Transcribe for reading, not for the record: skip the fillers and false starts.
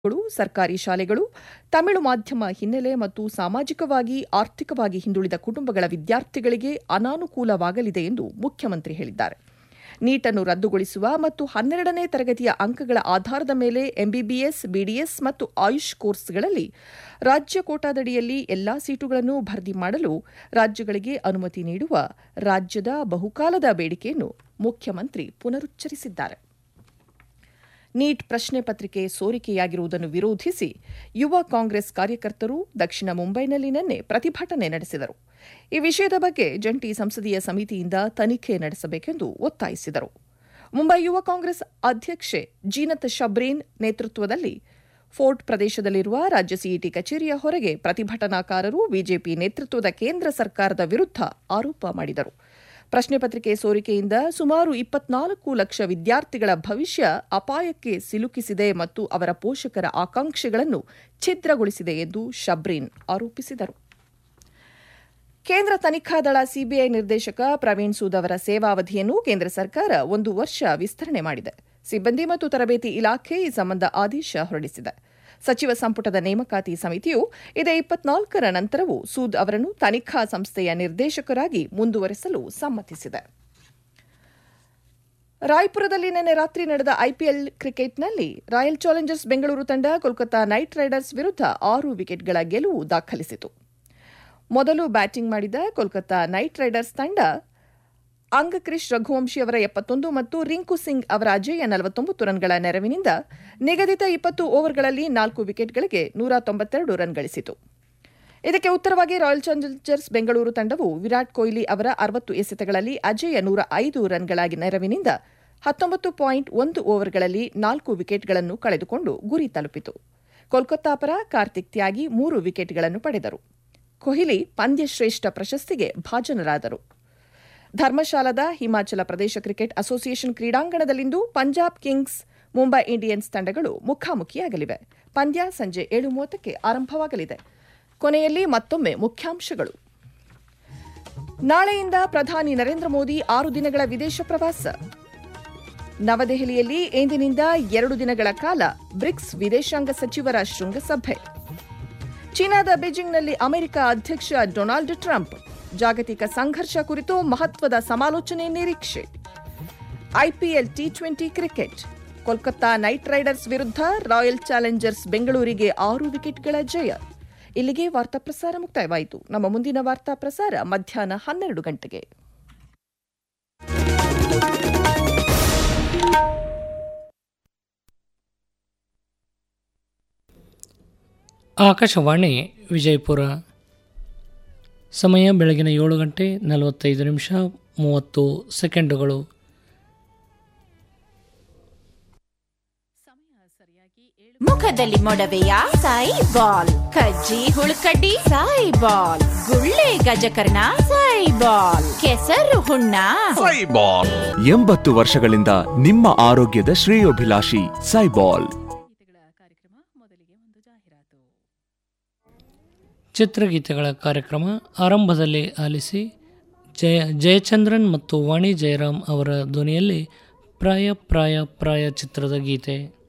ಸರ್ಕಾರಿ ಶಾಲೆಗಳು, ತಮಿಳು ಮಾಧ್ಯಮ ಹಿನ್ನೆಲೆ ಮತ್ತು ಸಾಮಾಜಿಕವಾಗಿ ಆರ್ಥಿಕವಾಗಿ ಹಿಂದುಳಿದ ಕುಟುಂಬಗಳ ವಿದ್ಯಾರ್ಥಿಗಳಿಗೆ ಅನಾನುಕೂಲವಾಗಲಿದೆ ಎಂದು ಮುಖ್ಯಮಂತ್ರಿ ಹೇಳಿದ್ದಾರೆ. ನೀಟನ್ನು ರದ್ದುಗೊಳಿಸುವ ಮತ್ತು 12ನೇ ತರಗತಿಯ ಅಂಕಗಳ ಆಧಾರದ ಮೇಲೆ ಎಂಬಿಬಿಎಸ್, ಬಿಡಿಎಸ್ ಮತ್ತು ಆಯುಷ್ ಕೋರ್ಸ್ಗಳಲ್ಲಿ ರಾಜ್ಯ ಕೋಟಾದಡಿಯಲ್ಲಿ ಎಲ್ಲಾ ಸೀಟುಗಳನ್ನು ಭರ್ತಿ ಮಾಡಲು ರಾಜ್ಯಗಳಿಗೆ ಅನುಮತಿ ನೀಡುವ ರಾಜ್ಯದ ಬಹುಕಾಲದ ಬೇಡಿಕೆಯನ್ನು ಮುಖ್ಯಮಂತ್ರಿ ಪುನರುಚ್ಚರಿಸಿದ್ದಾರೆ. ನೀಟ್ ಪ್ರಶ್ನೆ ಪತ್ರಿಕೆ ಸೋರಿಕೆಯಾಗಿರುವುದನ್ನು ವಿರೋಧಿಸಿ ಯುವ ಕಾಂಗ್ರೆಸ್ ಕಾರ್ಯಕರ್ತರು ದಕ್ಷಿಣ ಮುಂಬೈನಲ್ಲಿ ನಿನ್ನೆ ಪ್ರತಿಭಟನೆ ನಡೆಸಿದರು. ಈ ವಿಷಯದ ಬಗ್ಗೆ ಜಂಟಿ ಸಂಸದೀಯ ಸಮಿತಿಯಿಂದ ತನಿಖೆ ನಡೆಸಬೇಕೆಂದು ಒತ್ತಾಯಿಸಿದರು. ಮುಂಬೈ ಯುವ ಕಾಂಗ್ರೆಸ್ ಅಧ್ಯಕ್ಷೆ ಜೀನತ್ ಶಬ್ರೀನ್ ನೇತೃತ್ವದಲ್ಲಿ ಫೋರ್ಟ್ ಪ್ರದೇಶದಲ್ಲಿರುವ ರಾಜ್ಯ ಸಿಇಟಿ ಕಚೇರಿಯ ಹೊರಗೆ ಪ್ರತಿಭಟನಾಕಾರರು ಬಿಜೆಪಿ ನೇತೃತ್ವದ ಕೇಂದ್ರ ಸರ್ಕಾರದ ವಿರುದ್ಧ ಆರೋಪ ಮಾಡಿದರು. ಪ್ರಶ್ನೆ ಪತ್ರಿಕೆ ಸೋರಿಕೆಯಿಂದ ಸುಮಾರು 24 ಲಕ್ಷ ವಿದ್ಯಾರ್ಥಿಗಳ ಭವಿಷ್ಯ ಅಪಾಯಕ್ಕೆ ಸಿಲುಕಿಸಿದೆ ಮತ್ತು ಅವರ ಪೋಷಕರ ಆಕಾಂಕ್ಷೆಗಳನ್ನು ಛಿದ್ರಗೊಳಿಸಿದೆ ಎಂದು ಶಬ್ರೀನ್ ಆರೋಪಿಸಿದರು. ಕೇಂದ್ರ ತನಿಖಾ ದಳ ಸಿಬಿಐ ನಿರ್ದೇಶಕ ಪ್ರವೀಣ್ ಸೂದ್ ಅವರ ಸೇವಾವಧಿಯನ್ನು ಕೇಂದ್ರ ಸರ್ಕಾರ 1 ವರ್ಷ ವಿಸ್ತರಣೆ ಮಾಡಿದೆ. ಸಿಬ್ಬಂದಿ ಮತ್ತು ತರಬೇತಿ ಇಲಾಖೆ ಈ ಸಂಬಂಧ ಆದೇಶ ಹೊರಡಿಸಿದೆ. ಸಚಿವ ಸಂಪುಟದ ನೇಮಕಾತಿ ಸಮಿತಿಯು ಇದೇ 24ರ ನಂತರವೂ ಸೂದ್ ಅವರನ್ನು ತನಿಖಾ ಸಂಸ್ಥೆಯ ನಿರ್ದೇಶಕರಾಗಿ ಮುಂದುವರೆಸಲು ಸಮ್ಮತಿಸಿದೆ. ರಾಯ್ಪುರದಲ್ಲಿ ನಿನ್ನೆ ರಾತ್ರಿ ನಡೆದ ಐಪಿಎಲ್ ಕ್ರಿಕೆಟ್ನಲ್ಲಿ ರಾಯಲ್ ಚಾಲೆಂಜರ್ಸ್ ಬೆಂಗಳೂರು ತಂಡ ಕೋಲ್ಕತಾ ನೈಟ್ ರೈಡರ್ಸ್ ವಿರುದ್ಧ 6 ವಿಕೆಟ್ಗಳ ಗೆಲುವು ದಾಖಲಿಸಿತು. ಮೊದಲು ಬ್ಯಾಟಿಂಗ್ ಮಾಡಿದ ಕೋಲ್ಕತಾ ನೈಟ್ ರೈಡರ್ಸ್ ತಂಡ ಅಂಗಕ್ರಿಶ್ ರಘುವಂಶಿ ಅವರ 71 ಮತ್ತು ರಿಂಕು ಸಿಂಗ್ ಅವರ ಅಜೇಯ 49 ರನ್ಗಳ ನೆರವಿನಿಂದ ನಿಗದಿತ 20 ಓವರ್ಗಳಲ್ಲಿ 4 ವಿಕೆಟ್ಗಳಿಗೆ 192 ರನ್ ಗಳಿಸಿತು. ಇದಕ್ಕೆ ಉತ್ತರವಾಗಿ ರಾಯಲ್ ಚಾಲೆಂಜರ್ಸ್ ಬೆಂಗಳೂರು ತಂಡವು ವಿರಾಟ್ ಕೊಹ್ಲಿ ಅವರ 60 ಎಸೆತಗಳಲ್ಲಿ ಅಜೇಯ 105 ರನ್ಗಳ ನೆರವಿನಿಂದ 19.1 ಓವರ್ಗಳಲ್ಲಿ 4 ವಿಕೆಟ್ಗಳನ್ನು ಕಳೆದುಕೊಂಡು ಗುರಿ ತಲುಪಿತು. ಕೋಲ್ಕತಾ ಪರ ಕಾರ್ತಿಕ್ ತ್ಯಾಗಿ 3 ವಿಕೆಟ್ಗಳನ್ನು ಪಡೆದರು. ಕೊಹ್ಲಿ ಪಂದ್ಯಶ್ರೇಷ್ಠ ಪ್ರಶಸ್ತಿಗೆ ಭಾಜನರಾದರು. ಧರ್ಮಶಾಲಾದ Himachal Pradesh cricket association ಕ್ರೀಡಾಂಗಣದಲ್ಲಿಂದು Punjab Kings, Mumbai Indians ತಂಡಗಳು ಮುಖಾಮುಖಿಯಾಗಲಿವೆ. ಪಂದ್ಯ ಸಂಜೆ 7:30ಕ್ಕೆ ಆರಂಭವಾಗಲಿದೆ. ಕೊನೆಯಲ್ಲಿ ಮತ್ತೊಮ್ಮೆ ಮುಖ್ಯಾಂಶಗಳು. ನಾಳೆಯಿಂದ ಪ್ರಧಾನಿ ನರೇಂದ್ರ ಮೋದಿ 6 ದಿನಗಳ ವಿದೇಶ ಪ್ರವಾಸ. ನವದೆಹಲಿಯಲ್ಲಿ ಇಂದಿನಿಂದ 2 ದಿನಗಳ ಕಾಲ ಬ್ರಿಕ್ಸ್ ವಿದೇಶಾಂಗ ಸಚಿವರ ಶೃಂಗಸಭೆ. ಚೀನಾದ ಬೀಜಿಂಗ್ನಲ್ಲಿ ಅಮೆರಿಕ ಅಧ್ಯಕ್ಷ ಡೊನಾಲ್ಡ್ ಟ್ರಂಪ್ ಜಾಗತಿಕ ಸಂಘರ್ಷ ಕುರಿತು ಮಹತ್ವದ ಸಮಾಲೋಚನೆ ನಿರೀಕ್ಷೆ. IPL T20 cricket, Kolkata night Riders ವಿರುದ್ಧ ರಾಯಲ್ ಚಾಲೆಂಜರ್ಸ್ ಬೆಂಗಳೂರಿಗೆ 6 ವಿಕೆಟ್ಗಳ ಜಯ. ಇಲ್ಲಿಗೆ ವಾರ್ತಾ ಪ್ರಸಾರ ಮುಕ್ತಾಯವಾಯಿತು. ನಮ್ಮ ಮುಂದಿನ ವಾರ್ತಾ ಪ್ರಸಾರ ಮಧ್ಯಾಹ್ನ 12 ಗಂಟೆಗೆ. ಆಕಾಶವಾಣಿ ವಿಜಯಪುರ. ಸಮಯ ಬೆಳಗಿನ 7 ಗಂಟೆ 45 ನಿಮಿಷ 30 ಸೆಕೆಂಡುಗಳು. ಮುಖದಲ್ಲಿ ಮೊಡವೆಯ ಸಾಯಿ ಬಾಲ್, ಕಜ್ಜಿ ಹುಳುಕಡ್ಡಿ ಸಾಯಿ ಬಾಲ್, ಗುಳ್ಳೆ ಗಜಕರ್ಣ ಸಾಯಿ ಬಾಲ್, ಕೆಸರು ಹುಣ್ಣ ಸಾಯಿ ಬಾಲ್. 80 ವರ್ಷಗಳಿಂದ ನಿಮ್ಮ ಆರೋಗ್ಯದ ಶ್ರೇಯೋಭಿಲಾಷಿ ಸೈಬಾಲ್. ಚಿತ್ರಗೀತೆಗಳ ಕಾರ್ಯಕ್ರಮ ಆರಂಭದಲ್ಲಿ ಆಲಿಸಿ. ಜಯಚಂದ್ರನ್ ಮತ್ತು ವಾಣಿ ಜಯರಾಮ್ ಅವರ ಧ್ವನಿಯಲ್ಲಿ ಪ್ರಾಯ ಪ್ರಾಯ ಪ್ರಾಯ ಚಿತ್ರದ ಗೀತೆ.